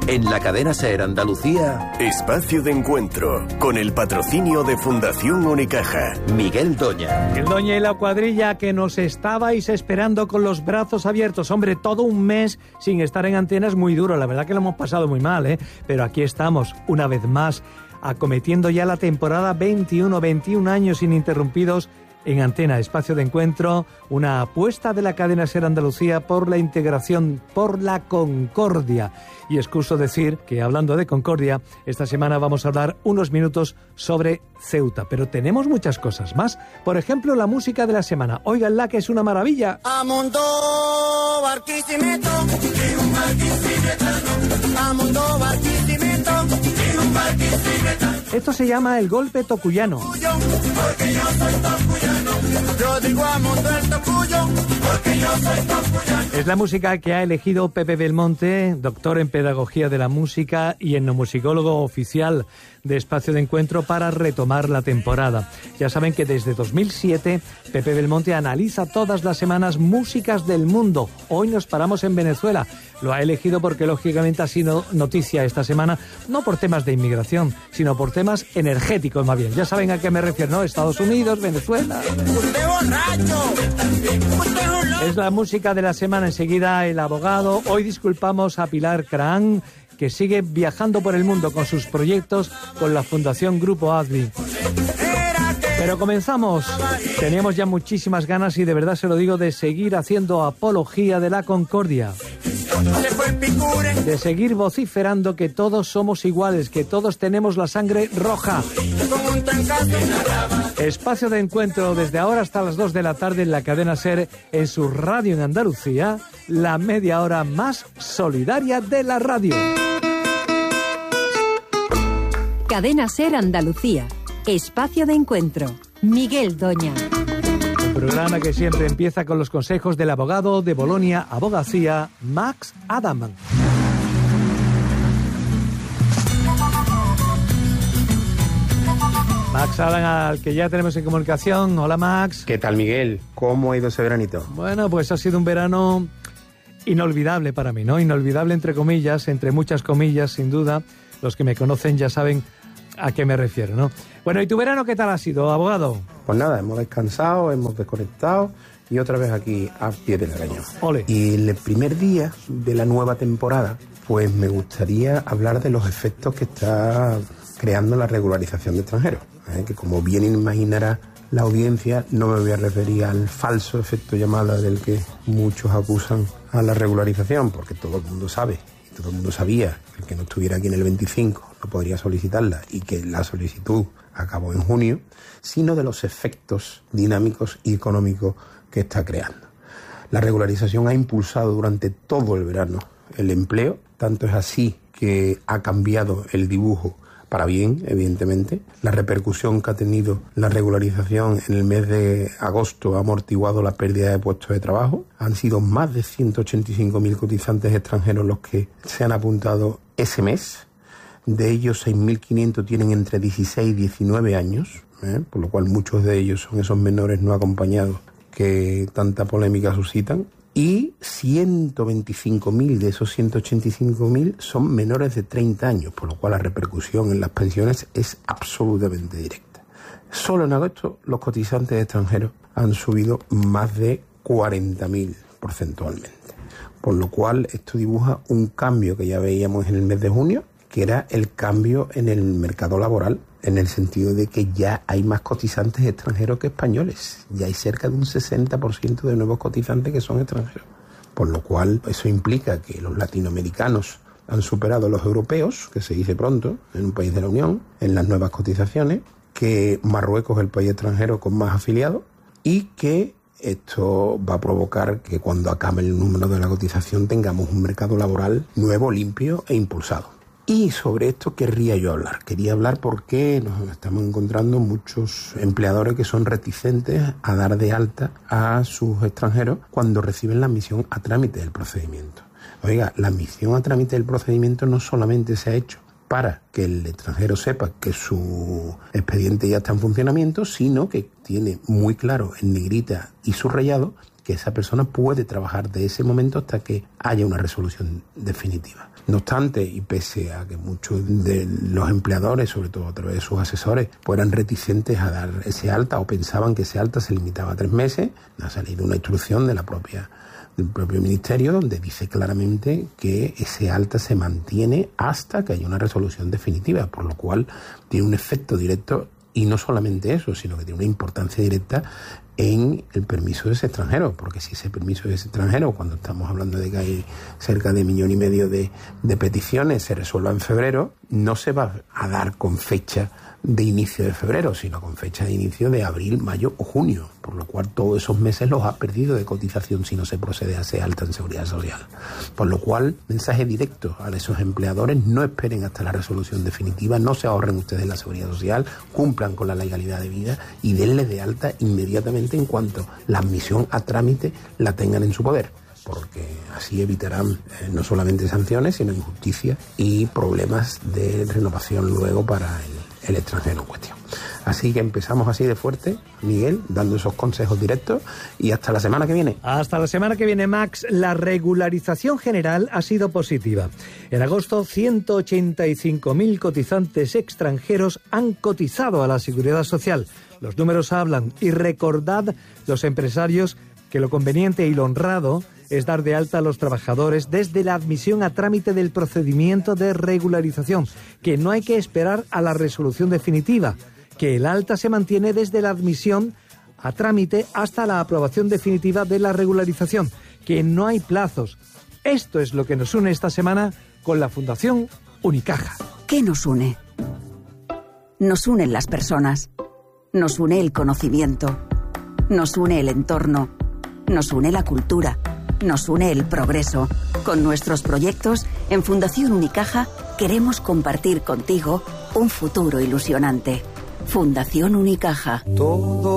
En la cadena SER Andalucía, Espacio de Encuentro, con el patrocinio de Fundación Unicaja. Miguel Doña. Miguel Doña y la cuadrilla que nos estabais esperando con los brazos abiertos. Hombre, todo un mes sin estar en antena es muy duro. La verdad que lo hemos pasado muy mal, ¿eh? Pero aquí estamos, una vez más, acometiendo ya la temporada 21 años ininterrumpidos en Antena, Espacio de Encuentro, una apuesta de la cadena SER Andalucía por la integración, por la concordia. Y excuso decir que, hablando de concordia, esta semana vamos a hablar unos minutos sobre Ceuta. Pero tenemos muchas cosas más. Por ejemplo, la música de la semana. Óiganla, que es una maravilla. Amundo Barquisimeto, y un barquisimetano. Amundo Barquisimeto, y un barquisimetano. Esto se llama el golpe tocuyano. Porque yo soy tocuyano. Yo digo Amundo el tocuyo, porque yo soy tocuyano. Es la música que ha elegido Pepe Belmonte, doctor en Pedagogía de la Música y etnomusicólogo oficial de Espacio de Encuentro, para retomar la temporada. Ya saben que desde 2007 Pepe Belmonte analiza todas las semanas músicas del mundo. Hoy nos paramos en Venezuela. Lo ha elegido porque lógicamente ha sido noticia esta semana, no por temas de inmigración, sino por temas energéticos más bien. Ya saben a qué me refiero, ¿no? Estados Unidos, Venezuela. Usted borracho. Es la música de la semana. Enseguida el abogado. Hoy disculpamos a Pilar Craan, que sigue viajando por el mundo con sus proyectos con la Fundación Grupo ADVI. Pero comenzamos. Teníamos ya muchísimas ganas, y de verdad se lo digo, de seguir haciendo apología de la concordia. De seguir vociferando que todos somos iguales, que todos tenemos la sangre roja. Espacio de Encuentro desde ahora hasta las 2 de la tarde en la cadena SER, en su radio en Andalucía, la media hora más solidaria de la radio. Cadena SER Andalucía, Espacio de Encuentro, Miguel Doña. Un programa que siempre empieza con los consejos del abogado de Bolonia Abogacía, Max Adaman. Max Adaman, al que ya tenemos en comunicación. Hola, Max. ¿Qué tal, Miguel? ¿Cómo ha ido ese veranito? Bueno, pues ha sido un verano inolvidable para mí, ¿no? Inolvidable entre comillas, entre muchas comillas, sin duda. Los que me conocen ya saben a qué me refiero, ¿no? Bueno, ¿y tu verano qué tal ha sido, abogado? Pues nada, hemos descansado, hemos desconectado y otra vez aquí a pie del cañón. Ole. Y el primer día de la nueva temporada, pues me gustaría hablar de los efectos que está creando la regularización de extranjeros. Que como bien imaginará la audiencia, no me voy a referir al falso efecto llamada del que muchos acusan a la regularización, porque todo el mundo sabe, y todo el mundo sabía, que el que no estuviera aquí en el 25 no podría solicitarla y que la solicitud acabó en junio, sino de los efectos dinámicos y económicos que está creando. La regularización ha impulsado durante todo el verano el empleo, tanto es así que ha cambiado el dibujo para bien, evidentemente. La repercusión que ha tenido la regularización en el mes de agosto ha amortiguado la pérdida de puestos de trabajo. Han sido más de 185.000 cotizantes extranjeros los que se han apuntado ese mes. De ellos, 6.500 tienen entre 16 y 19 años, por lo cual muchos de ellos son esos menores no acompañados que tanta polémica suscitan. Y 125.000 de esos 185.000 son menores de 30 años, por lo cual la repercusión en las pensiones es absolutamente directa. Solo en agosto los cotizantes extranjeros han subido más de 40.000 porcentualmente, por lo cual esto dibuja un cambio que ya veíamos en el mes de junio, que era el cambio en el mercado laboral, en el sentido de que ya hay más cotizantes extranjeros que españoles. Ya hay cerca de un 60% de nuevos cotizantes que son extranjeros. Por lo cual, eso implica que los latinoamericanos han superado a los europeos, que se dice pronto, en un país de la Unión, en las nuevas cotizaciones, que Marruecos es el país extranjero con más afiliados, y que esto va a provocar que cuando acabe el número de la cotización tengamos un mercado laboral nuevo, limpio e impulsado. Y sobre esto querría yo hablar. Quería hablar porque nos estamos encontrando muchos empleadores que son reticentes a dar de alta a sus extranjeros cuando reciben la admisión a trámite del procedimiento. Oiga, la admisión a trámite del procedimiento no solamente se ha hecho para que el extranjero sepa que su expediente ya está en funcionamiento, sino que tiene muy claro en negrita y subrayado que esa persona puede trabajar de ese momento hasta que haya una resolución definitiva. No obstante, y pese a que muchos de los empleadores, sobre todo a través de sus asesores, fueran reticentes a dar ese alta o pensaban que ese alta se limitaba a 3 meses, ha salido una instrucción del propio ministerio donde dice claramente que ese alta se mantiene hasta que haya una resolución definitiva, por lo cual tiene un efecto directo. Y no solamente eso, sino que tiene una importancia directa en el permiso de ese extranjero, porque si ese permiso de ese extranjero, cuando estamos hablando de que hay cerca de 1,5 millones de peticiones, se resuelva en febrero, no se va a dar con fecha de inicio de febrero, sino con fecha de inicio de abril, mayo o junio, por lo cual todos esos meses los ha perdido de cotización si no se procede a ese alta en Seguridad Social. Por lo cual, mensaje directo a esos empleadores: no esperen hasta la resolución definitiva, no se ahorren ustedes la Seguridad Social, cumplan con la legalidad de vida y denle de alta inmediatamente en cuanto la admisión a trámite la tengan en su poder, porque así evitarán no solamente sanciones, sino injusticia y problemas de renovación luego para el extranjero en cuestión. Así que empezamos así de fuerte, Miguel, dando esos consejos directos, y hasta la semana que viene. Hasta la semana que viene, Max. La regularización general ha sido positiva. En agosto, 185.000 cotizantes extranjeros han cotizado a la Seguridad Social. Los números hablan, y recordad, los empresarios, que lo conveniente y lo honrado es dar de alta a los trabajadores desde la admisión a trámite del procedimiento de regularización, que no hay que esperar a la resolución definitiva, que el alta se mantiene desde la admisión a trámite hasta la aprobación definitiva de la regularización, que no hay plazos. Esto es lo que nos une esta semana con la Fundación Unicaja. ¿Qué nos une? Nos unen las personas, nos une el conocimiento, nos une el entorno, nos une la cultura, nos une el progreso. Con nuestros proyectos, en Fundación Unicaja queremos compartir contigo un futuro ilusionante. Fundación Unicaja. Todo